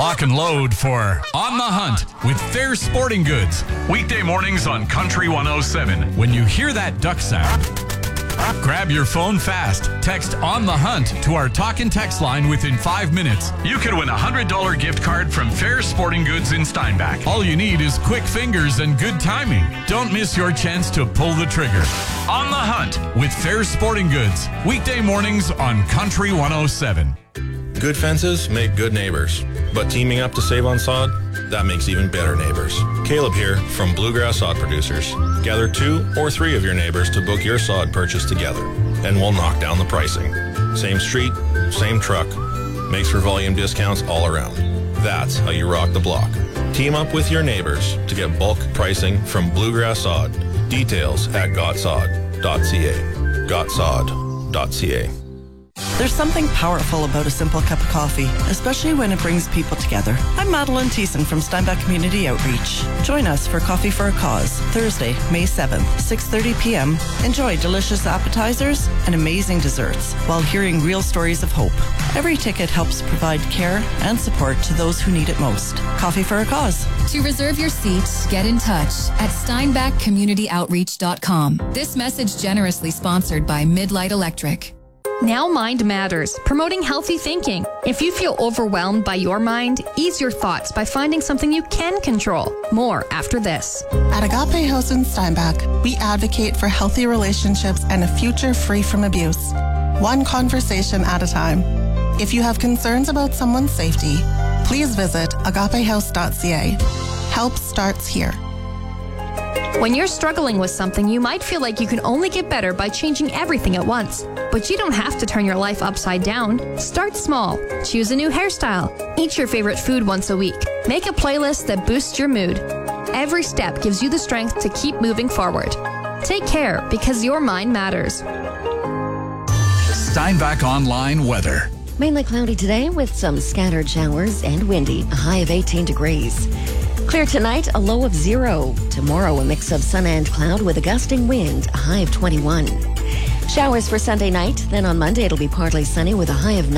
Lock and load for On the Hunt with Fair Sporting Goods. Weekday mornings on Country 107. When you hear that duck sound, grab your phone fast. Text On the Hunt to our talk and text line within 5 minutes. You could win a $100 gift card from Fair Sporting Goods in Steinbach. All you need is quick fingers and good timing. Don't miss your chance to pull the trigger. On the Hunt with Fair Sporting Goods. Weekday mornings on Country 107. Good fences make good neighbors, but teaming up to save on sod, that makes even better neighbors. Caleb here from Bluegrass Sod Producers. Gather 2 or 3 of your neighbors to book your sod purchase together, and we'll knock down the pricing. Same street, same truck, makes for volume discounts all around. That's how you rock the block. Team up with your neighbors to get bulk pricing from Bluegrass Sod. Details at gotsod.ca. gotsod.ca. There's something powerful about a simple cup of coffee, especially when it brings people together. I'm Madeline Thiessen from Steinbach Community Outreach. Join us for Coffee for a Cause, Thursday, May 7th, 6:30 p.m. Enjoy delicious appetizers and amazing desserts while hearing real stories of hope. Every ticket helps provide care and support to those who need it most. Coffee for a Cause. To reserve your seat, get in touch at steinbachcommunityoutreach.com. This message generously sponsored by Midlight Electric. Now Mind Matters, promoting healthy thinking. If you feel overwhelmed by your mind, ease your thoughts by finding something you can control. More after this. At Agape House in Steinbach, we advocate for healthy relationships and a future free from abuse. One conversation at a time. If you have concerns about someone's safety, please visit agapehouse.ca. Help starts here. When you're struggling with something, you might feel like you can only get better by changing everything at once. But you don't have to turn your life upside down. Start small. Choose a new hairstyle. Eat your favorite food once a week. Make a playlist that boosts your mood. Every step gives you the strength to keep moving forward. Take care, because your mind matters. Steinbach Online weather. Mainly cloudy today with some scattered showers and windy, a high of 18 degrees. Clear tonight, a low of 0. Tomorrow, a mix of sun and cloud with a gusting wind, a high of 21. Showers for Sunday night. Then on Monday, it'll be partly sunny with a high of 9.